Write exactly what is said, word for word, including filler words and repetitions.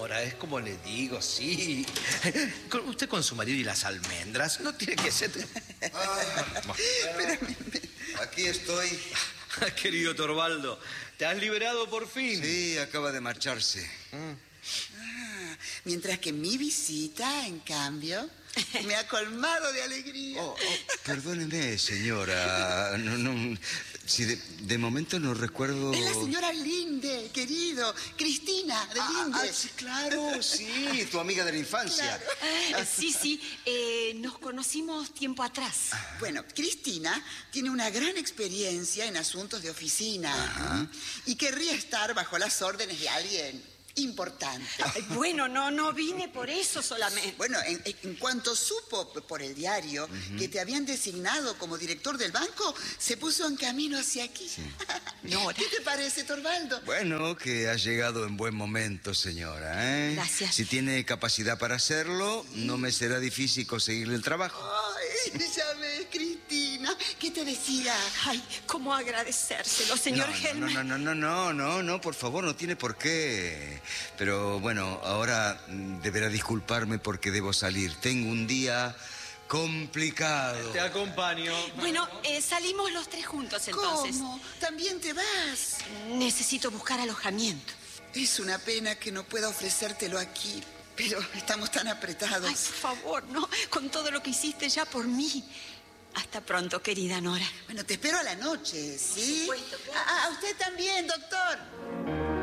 señora, es como le digo, sí. Con- Usted con su marido y las almendras, no tiene que ser... Ah, bueno, aquí estoy. Querido Torvaldo, ¿te has liberado por fin? Sí, acaba de marcharse. Ah, mientras que mi visita, en cambio, me ha colmado de alegría. Oh, oh, perdóneme, señora. No, no, si de, de momento no recuerdo... Es la señora Linde, querido. Cristina, de Linde. Ah, ah, sí, claro, sí, tu amiga de la infancia. Eh, Sí, sí, eh, nos conocimos tiempo atrás. Bueno, Cristina tiene una gran experiencia en asuntos de oficina. Ajá. Y querría estar bajo las órdenes de alguien importante. Ay, bueno, no, no vine por eso solamente. Bueno, en, en cuanto supo por el diario que te habían designado como director del banco, se puso en camino hacia aquí. Nora. ¿Qué te parece, Torvaldo? Bueno, que ha llegado en buen momento, señora, ¿eh? Gracias. Si tiene capacidad para hacerlo, no me será difícil conseguirle el trabajo. Ay, ya ves, Cristina. ¿Qué te decía? Ay, ¿cómo agradecérselo, señor no, Helmer? no, no, no, no, no, no, no, por favor, no tiene por qué. Pero bueno, ahora mm, deberá disculparme porque debo salir. Tengo un día complicado. Te acompaño. Bueno, eh, salimos los tres juntos entonces. ¿Cómo? ¿También te vas? Necesito buscar alojamiento. Es una pena que no pueda ofrecértelo aquí, pero estamos tan apretados. Ay, por favor, no, con todo lo que hiciste ya por mí. Hasta pronto, querida Nora. Bueno, te espero a la noche, ¿sí? Por supuesto, claro. A, a usted también, doctor.